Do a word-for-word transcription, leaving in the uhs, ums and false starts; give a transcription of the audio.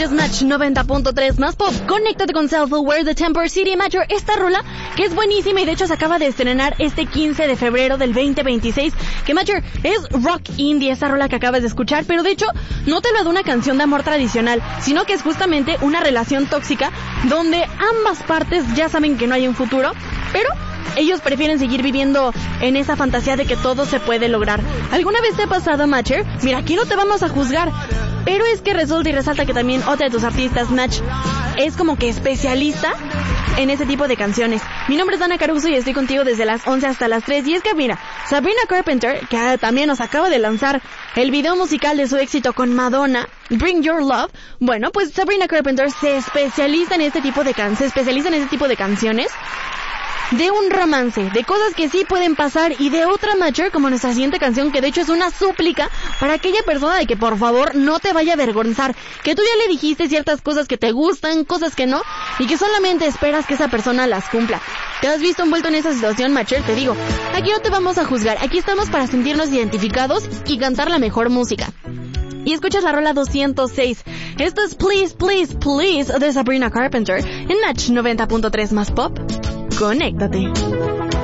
escuchas Match noventa punto tres más pop. Conéctate con Self-Aware de Temper City Matcher. Esta rola que es buenísima y de hecho se acaba de estrenar este quince de febrero del veinte veintiséis. Que Matcher es rock indie, esa rola que acabas de escuchar, pero de hecho no te lo da una canción de amor tradicional, sino que es justamente una relación tóxica donde ambas partes ya saben que no hay un futuro, pero ellos prefieren seguir viviendo en esa fantasía de que todo se puede lograr. ¿Alguna vez te ha pasado, Matcher? Mira, aquí no te vamos a juzgar, pero es que resulta y resalta que también otra de tus artistas, Match, es como que especialista en ese tipo de canciones. Mi nombre es Dana Caruso y estoy contigo desde las once hasta las tres. Y es que mira, Sabrina Carpenter, que también nos acaba de lanzar el video musical de su éxito con Madonna, Bring Your Love. Bueno, pues Sabrina Carpenter se especializa en este tipo de can- se especializa en este tipo de canciones de un romance, de cosas que sí pueden pasar, y de otra, Matcher, como nuestra siguiente canción, que de hecho es una súplica para aquella persona de que por favor no te vaya a avergonzar, que tú ya le dijiste ciertas cosas que te gustan, cosas que no, y que solamente esperas que esa persona las cumpla. ¿Te has visto envuelto en esa situación, Matcher? Te digo, aquí no te vamos a juzgar, aquí estamos para sentirnos identificados y cantar la mejor música. Y escuchas la rola doscientos seis. Esto es Please, Please, Please de Sabrina Carpenter en Match noventa punto tres más pop. Conéctate.